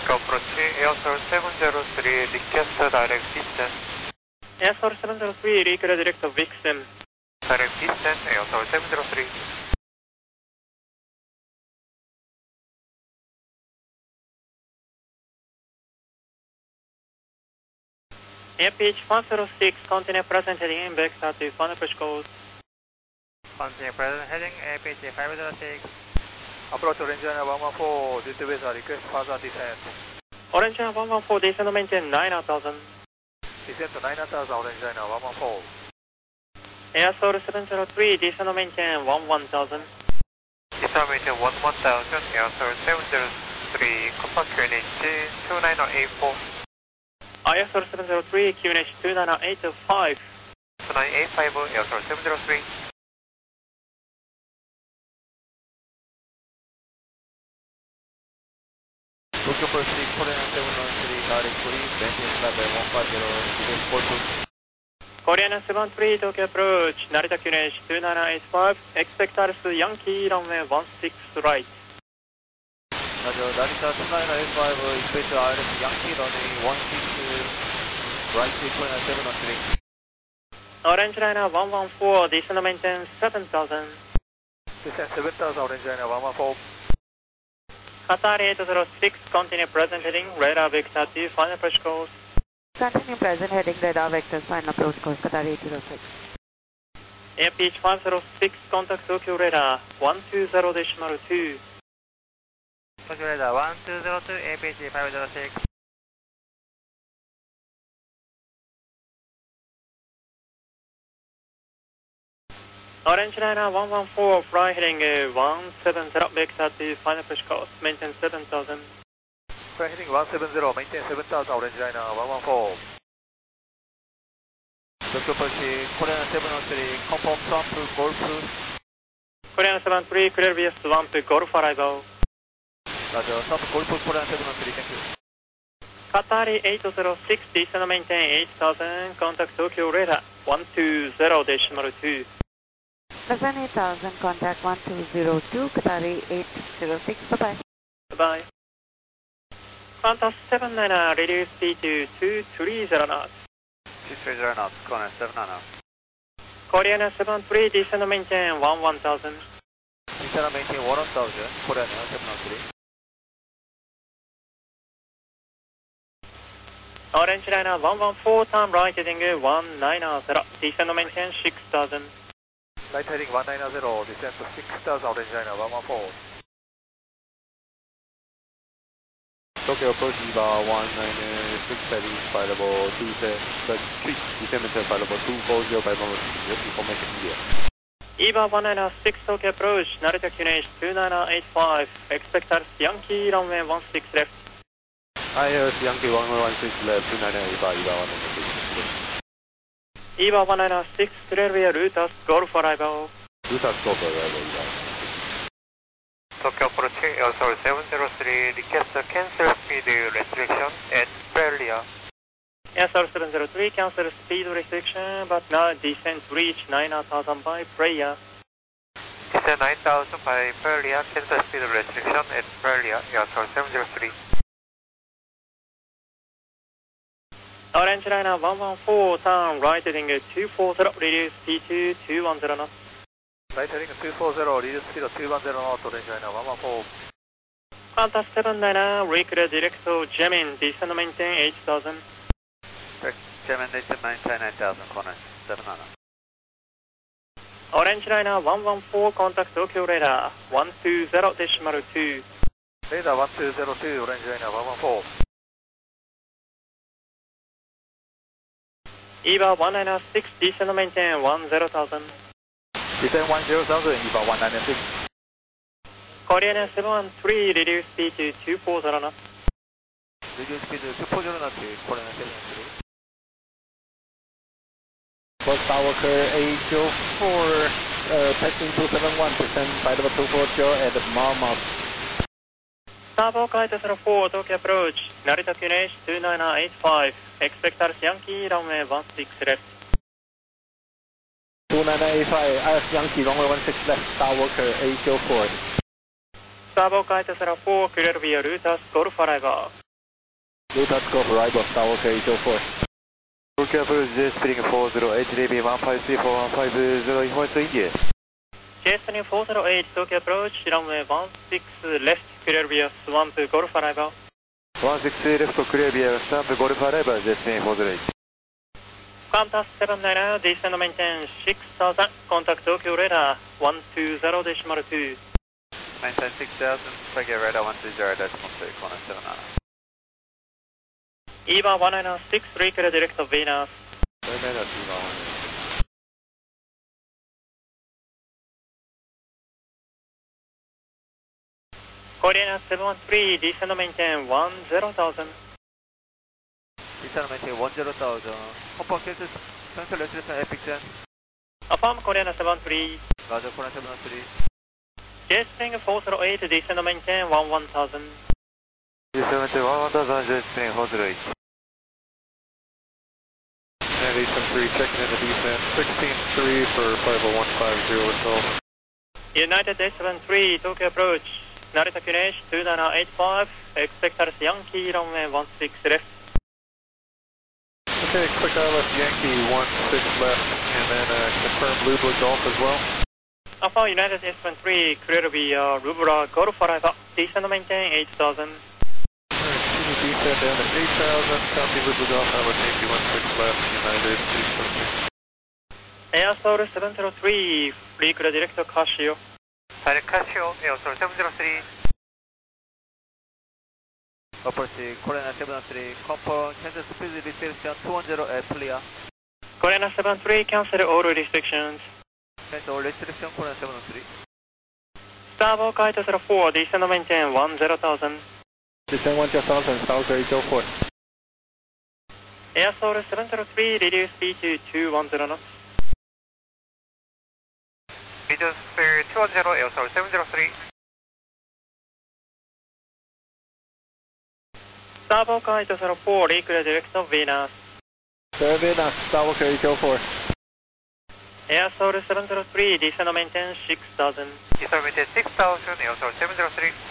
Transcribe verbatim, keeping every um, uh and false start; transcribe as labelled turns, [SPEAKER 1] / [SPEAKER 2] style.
[SPEAKER 1] Tokyo approach Airsoul seven zero three, request direct distance.
[SPEAKER 2] Airsoul seven zero three, request direct Vixen.
[SPEAKER 1] Direct distance, Airsoul seven zero three.
[SPEAKER 2] Air pitch one zero six, continue present heading in vector to final push course.
[SPEAKER 3] Continue present heading, air pitch five zero six. Approach Orange Liner one one four, due to weather, request further descent.
[SPEAKER 2] Orange Liner one one four, descend maintain nine thousand.
[SPEAKER 3] Descent to nine thousand, Orange Liner one one four.
[SPEAKER 2] Airsoul seven zero three, descend maintain one one thousand.
[SPEAKER 1] Descend maintain one one thousand, Airsoul seven zero three, compact Q N H two nine eight four.
[SPEAKER 2] Airsoul seven zero three, Q N H two nine eight five.
[SPEAKER 1] two nine eight five, Airsoul seven zero three.
[SPEAKER 3] Tokyo Approach Korean seven one three, directly, maintenance level one five zero, request Golf.
[SPEAKER 2] Korean seven three, Tokyo approach, Narita Q N H two nine eight five, expect R S Yankee runway one six right.
[SPEAKER 3] Roger, Narita two nine eight five, expect R S Yankee runway one six right, Korean seven one three.
[SPEAKER 2] Orange Liner one one four, descend maintain seven thousand.
[SPEAKER 3] Descend seven thousand, Orange Liner one one four.
[SPEAKER 2] Qatar eight zero six, continue present heading, radar vector to final approach course.
[SPEAKER 4] Continue present heading, radar vector, final approach course, Qatar eight zero six.
[SPEAKER 2] Air pitch one zero six, contact Tokyo radar one two zero decimal two.
[SPEAKER 3] Tokyo radar one two zero two, air pitch five zero six.
[SPEAKER 2] Orange Liner one one four, fly heading one seven zero, vector to final push course, maintain seven thousand.
[SPEAKER 3] Fly heading one seven zero, maintain seven thousand, Orange Liner one one four. Tokyo Approach Korean seven one three, confirm swamp Golf.
[SPEAKER 2] Korean seven three, clear via swamp Golf arrival.
[SPEAKER 3] Roger, swamp Golf Korean seven one three, thank you.
[SPEAKER 2] Qatar eight zero six, descend maintain eight thousand, contact Tokyo radar one two zero decimal two.
[SPEAKER 4] Listen eight thousand, contact one two zero two, Qatari eight zero six, bye-bye.
[SPEAKER 2] Bye-bye. Qantas seven nine, reduce speed to two three zero knots.
[SPEAKER 3] two three zero knots, Korean seven nine.
[SPEAKER 2] Korean seven three, descend maintain one one thousand.
[SPEAKER 3] Descend maintain one thousand, Korean seven one three.
[SPEAKER 2] Orange Liner one one four, turn right heading one nine zero, descend maintain six thousand.
[SPEAKER 3] Right heading one nine zero, descend to six thousand, Orange Liner one one four.
[SPEAKER 5] Tokyo approach E V A one nine six heading, flight level two ten, street descend maintain flight level two four zero by moment, information India.
[SPEAKER 2] E V A one nine six, Tokyo approach, Narita Q N H two nine eight five, expect R S Yankee runway one six left.
[SPEAKER 5] I R S Yankee one one six left, two nine eight five, E V A one nine six.
[SPEAKER 2] E V A one nine six, clear via Rutas Golf arrival.
[SPEAKER 5] Rutas Golf arrival, E V A.
[SPEAKER 1] Tokyo approach Airsoul seven zero three, request cancel speed restriction at Frelia.
[SPEAKER 2] Airsoul seven zero three, cancel speed restriction, but now descent reach nine thousand by Freya.
[SPEAKER 1] Descend nine thousand by Frelia, cancel speed restriction at Frelia, Airsoul seven zero three.
[SPEAKER 2] Orange Liner one one four, turn right heading two four zero, reduce speed to two one zero knots.
[SPEAKER 3] Right heading two four zero, reduce speed to two one zero knots, Orange Liner one one four.
[SPEAKER 2] Qantas seven nine, reclear direct to Jemin, descend maintain eight thousand.
[SPEAKER 3] Jemin, descend maintain nine thousand, Korean seven nine.
[SPEAKER 2] Orange Liner one one four, contact Tokyo radar one two zero decimal two.
[SPEAKER 3] Radar one two zero two, Orange Liner one one four.
[SPEAKER 2] E V A one nine six, descend maintain one zero thousand.
[SPEAKER 3] Descend one zero thousand, E V A one nine six.
[SPEAKER 2] Korean seven one three, reduce speed to two four zero knots.
[SPEAKER 3] Reduce speed to two four zero knots, Korean seven one three.
[SPEAKER 5] First Skywalker eight zero four, uh, taxing two seven one, descend flight level two four zero at Marmot.
[SPEAKER 2] Starboard eight zero four, Tokyo approach, Narita Q N H two nine eight five, expect R S Yankee runway one six left.
[SPEAKER 5] two nine eight five, R S Yankee runway one six left, Skywalker eight zero four.
[SPEAKER 2] Starboard eight zero four, clear via Rutas Golf arrival.
[SPEAKER 5] Blue Touch Golf arrival, Skywalker eight oh four.
[SPEAKER 1] Tokyo approach J Spring four oh eight, D B one five three four one five zero, information to India.
[SPEAKER 2] J Spring four oh eight, Tokyo approach, runway one six left, clear via Swamp Golf arrival.
[SPEAKER 1] one six left, clear via Swamp Golf arrival, J Spring four oh eight.
[SPEAKER 2] Qantas seven niner, descend maintain six thousand, contact Tokyo radar one two zero decimal two.
[SPEAKER 3] Maintain six thousand, Tokyo radar one two zero decimal two, Qantas seven niner.
[SPEAKER 2] EVA one nine six, reclear direct of Venus.
[SPEAKER 5] seven niner, EVA one nine six.
[SPEAKER 2] Korean seven one three, descend maintain one zero thousand.
[SPEAKER 3] Descend maintain one zero thousand. Confirm cancel, cancel restriction Epic Gen.
[SPEAKER 2] Affirm Korean seven one three.
[SPEAKER 3] Roger, Korean seven one three.
[SPEAKER 2] J Spring four oh eight, descend maintain one one thousand.
[SPEAKER 1] Descend maintain one one thousand, J Spring four oh eight.
[SPEAKER 5] And eight seven three, checking in the descent, sixteen three for five oh one five zero Golf.
[SPEAKER 2] United eight seven three, Tokyo approach, Narita Kinesh two nine eight five, expect us Yankee runway one six left.
[SPEAKER 5] Okay, quick I left Yankee one six left, and then uh, confirm Blue Blue Golf as well.
[SPEAKER 2] Alpha United eight seven three, clear via Rubra Golf arrival, descend maintain eight thousand.
[SPEAKER 5] Continue descent down to eight thousand, copy Blue Blue Golf, I left Yankee one six left, United eight seven three.
[SPEAKER 2] Air Soul seven zero three, free clear direct Casio.
[SPEAKER 1] Direct Casio, Air Soul seven zero three.
[SPEAKER 3] Approach Korean seven one three, confirm cancel speed restriction two one zero at clear.
[SPEAKER 2] Korean seven three, cancel all restrictions.
[SPEAKER 3] Cancel all restriction, Korean seven one three.
[SPEAKER 2] Starboard Kite zero four, descend maintain one zero thousand.
[SPEAKER 5] Descend one zero thousand, Skywalker eight oh four.
[SPEAKER 2] Air Soul seven zero three, reduce speed to two one zero knots.
[SPEAKER 1] Reduce speed two one zero, Air Soul seven zero three.
[SPEAKER 2] Starboard Kite zero four, reclear direct of Venus.
[SPEAKER 5] Venus, Skywalker eight oh four.
[SPEAKER 2] Air Soul seven zero three, descend maintain six thousand.
[SPEAKER 1] Descend maintain six thousand, Air Soul seven zero three.